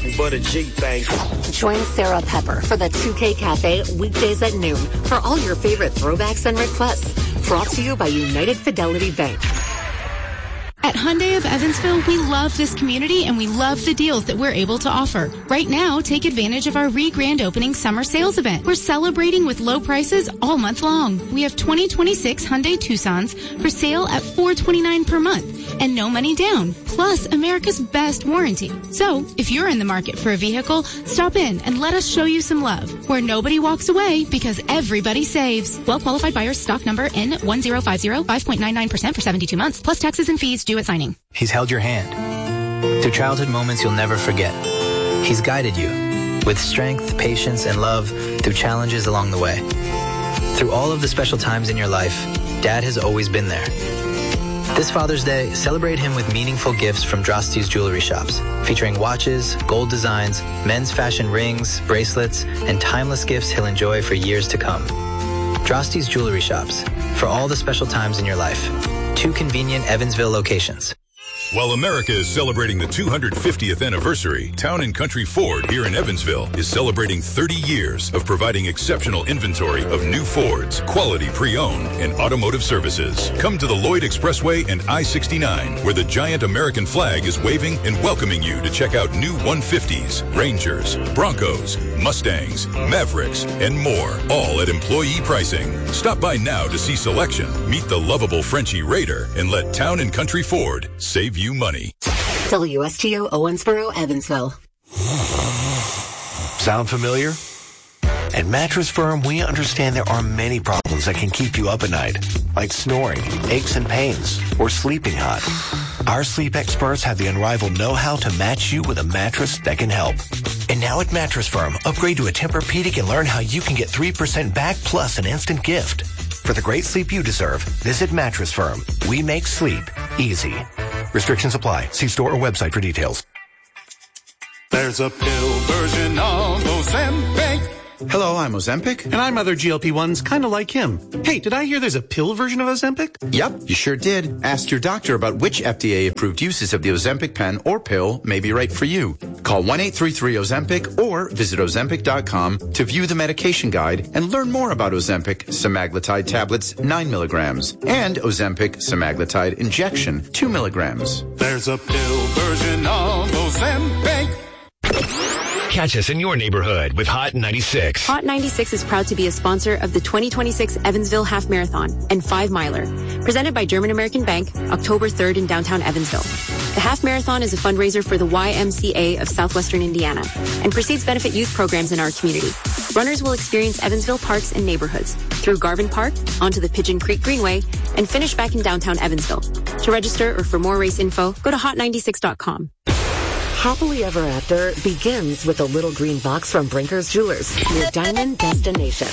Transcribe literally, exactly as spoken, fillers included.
nothing but a G thing. Join Sarah Pepper for the two K Cafe weekdays at noon for all your favorite throwbacks and requests. Brought to you by United Fidelity Bank. At Hyundai of Evansville, we love this community and we love the deals that we're able to offer. Right now, take advantage of our re-grand opening summer sales event. We're celebrating with low prices all month long. We have twenty twenty-six Hyundai Tucsons for sale at four hundred twenty-nine dollars per month and no money down, plus America's best warranty. So, if you're in the market for a vehicle, stop in and let us show you some love, where nobody walks away because everybody saves. Well-qualified buyers, stock number N one zero five zero, five point nine nine percent for seventy-two months, plus taxes and fees due at signing. He's held your hand through childhood moments you'll never forget. He's guided you with strength, patience, and love through challenges along the way. Through all of the special times in your life, Dad has always been there. This Father's Day, celebrate him with meaningful gifts from Drosty's Jewelry Shops, featuring watches, gold designs, men's fashion rings, bracelets, and timeless gifts he'll enjoy for years to come. Drosty's Jewelry Shops, for all the special times in your life. Two convenient Evansville locations. While America is celebrating the two hundred fiftieth anniversary, Town and Country Ford here in Evansville is celebrating thirty years of providing exceptional inventory of new Fords, quality pre-owned, and automotive services. Come to the Lloyd Expressway and I sixty-nine, where the giant American flag is waving and welcoming you to check out new one fifties, Rangers, Broncos, Mustangs, Mavericks, and more, all at employee pricing. Stop by now to see selection, meet the lovable Frenchie Raider, and let Town and Country Ford save you money. W S T O Owensboro, Evansville. Sound familiar? At Mattress Firm, we understand there are many problems that can keep you up at night, like snoring, aches and pains, or sleeping hot. Our sleep experts have the unrivaled know-how to match you with a mattress that can help. And now at Mattress Firm, upgrade to a Tempur-Pedic and learn how you can get three percent back plus an instant gift. For the great sleep you deserve, visit Mattress Firm. We make sleep easy. Restrictions apply. See store or website for details. There's a pill version of Ozempic. Hello, I'm Ozempic. And I'm other G L P ones kind of like him. Hey, did I hear there's a pill version of Ozempic? Yep, you sure did. Ask your doctor about which F D A-approved uses of the Ozempic pen or pill may be right for you. Call one eight three three Ozempic or visit Ozempic dot com to view the medication guide and learn more about Ozempic semaglutide tablets nine milligrams and Ozempic semaglutide injection two milligrams. There's a pill version of Ozempic. Catch us in your neighborhood with Hot ninety-six. Hot ninety-six is proud to be a sponsor of the twenty twenty-six Evansville Half Marathon and Five Miler, presented by German American Bank, October third in downtown Evansville. The Half Marathon is a fundraiser for the Y M C A of Southwestern Indiana and precedes benefit youth programs in our community. Runners will experience Evansville parks and neighborhoods through Garvin Park, onto the Pigeon Creek Greenway, and finish back in downtown Evansville. To register or for more race info, go to hot ninety-six dot com. Happily Ever After begins with a little green box from Brinker's Jewelers, your diamond destination.